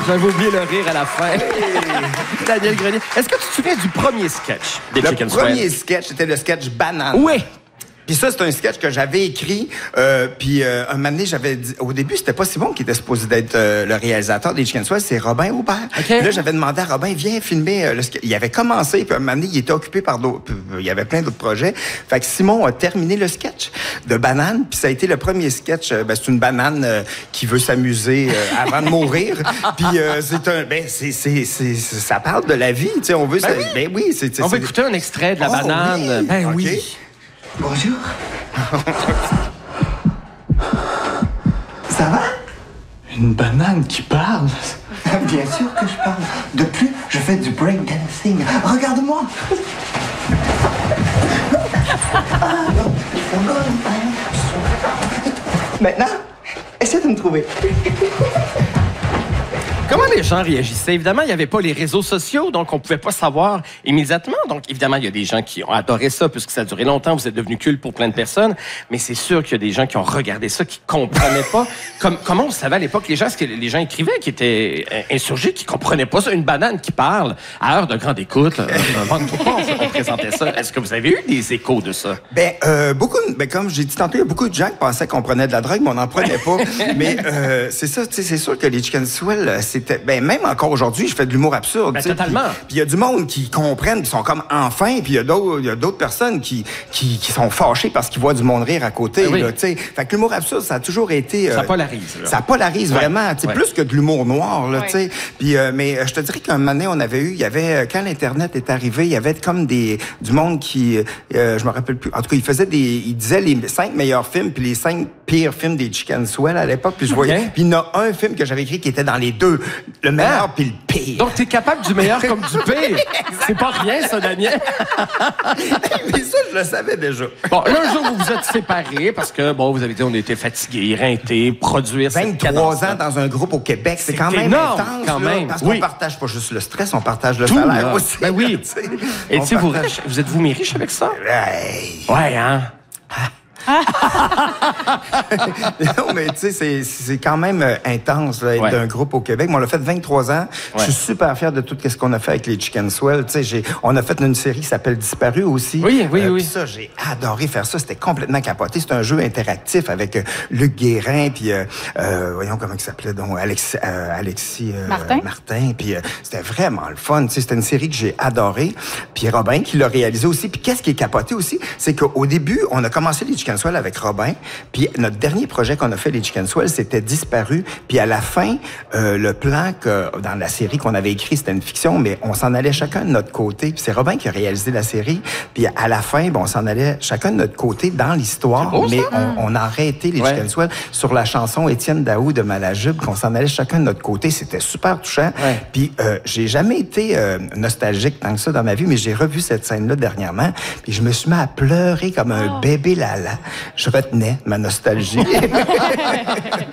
J'avais oublié le rire à la fin. Daniel Grenier. Est-ce que tu te souviens du premier sketch des Chicken Swell? Le premier sketch, c'était le sketch Banane. Oui. Puis ça, c'est un sketch que j'avais écrit. Puis un moment donné, j'avais dit... Au début, c'était pas Simon qui était supposé d'être le réalisateur des Chicken Swell, c'est Robin Aubert. Okay. Là, j'avais demandé à Robin, viens filmer le sketch. Il avait commencé, puis un moment donné, il était occupé par d'autres... Il y avait plein d'autres projets. Fait que Simon a terminé le sketch de Banane, puis ça a été le premier sketch. C'est une banane qui veut s'amuser avant de mourir. Puis c'est un... ça parle de la vie, tu sais, on veut... oui, on va écouter un extrait de la banane. Oui. Ben okay. oui. Bonjour. Ça va? Une banane qui parle? Bien sûr que je parle. De plus, je fais du breakdancing. Regarde-moi. Maintenant, essaie de me trouver. Comment les gens réagissaient? Évidemment, il n'y avait pas les réseaux sociaux, donc on ne pouvait pas savoir immédiatement. Donc, évidemment, il y a des gens qui ont adoré ça, puisque ça a duré longtemps, vous êtes devenu culte pour plein de personnes, mais c'est sûr qu'il y a des gens qui ont regardé ça, qui ne comprenaient pas. Comment on savait à l'époque, les gens, ce que les gens écrivaient, qui étaient insurgés, qui ne comprenaient pas ça? Une banane qui parle, à heure de grande écoute, on présentait ça. Est-ce que vous avez eu des échos de ça? Comme j'ai dit tantôt, il y a beaucoup de gens qui pensaient qu'on prenait de la drogue, mais on n'en prenait pas. Mais c'est ça, tu sais, c'est sûr que les Chicken Swell, c'était... même encore aujourd'hui, je fais de l'humour absurde. Totalement. Puis il y a du monde qui comprennent, qui sont comme enfin, puis il y a d'autres personnes qui sont fâchées parce qu'ils voient du monde rire à côté. Oui. Là, fait que l'humour absurde, ça a toujours été... ça polarise. Là. Ça polarise vraiment, plus que de l'humour noir. Là, ouais. Puis, mais je te dirais qu'un moment donné, il y avait, quand l'Internet est arrivé, il y avait comme du monde qui... je me rappelle plus. En tout cas, il disait les 5 meilleurs films, puis les 5 pires films des Chicken Swell à l'époque. Puis je voyais... Puis il y en a un film que j'avais écrit qui était dans les deux. Le meilleur puis le pire. Donc, t'es capable du meilleur comme du pire. C'est pas rien, ça, Daniel. Mais ça, je le savais déjà. Bon, là, un jour, vous vous êtes séparés parce que, vous avez dit on était fatigués, éreintés, produire 23 ans dans un groupe au Québec, c'est quand même énorme, intense. quand même. Parce oui. qu'on partage pas juste le stress, on partage le Tout, salaire là. aussi. Ben oui. Et tu sais, vous êtes-vous mis riche avec ça? Hey. Ouais, hein? Non, mais tu sais, c'est quand même intense là, être d'un groupe au Québec. Mais on l'a fait 23 ans. Je suis super fier de tout ce qu'on a fait avec les Chicken Swell. Tu sais, on a fait une série qui s'appelle Disparu aussi. Oui. Ça, j'ai adoré faire ça. C'était complètement capoté. C'est un jeu interactif avec Luc Guérin, puis voyons comment il s'appelait donc, Alexis Martin. Puis c'était vraiment le fun. Tu sais, c'était une série que j'ai adorée. Puis Robin qui l'a réalisé aussi. Puis qu'est-ce qui est capoté aussi, c'est qu'au début, on a commencé les Chicken Swell avec Robin. Puis notre dernier projet qu'on a fait, les Chicken Swell, c'était Disparu. Puis à la fin, le plan que dans la série qu'on avait écrit, c'était une fiction, mais on s'en allait chacun de notre côté. Puis c'est Robin qui a réalisé la série. Puis à la fin, on s'en allait chacun de notre côté dans l'histoire. Mais on a arrêté les Chicken Swell sur la chanson Étienne Daou de Malajube, qu'on s'en allait chacun de notre côté. C'était super touchant. Ouais. Puis j'ai jamais été nostalgique tant que ça dans ma vie, mais j'ai revu cette scène-là dernièrement. Puis je me suis mis à pleurer comme un bébé lala. Je retenais ma nostalgie.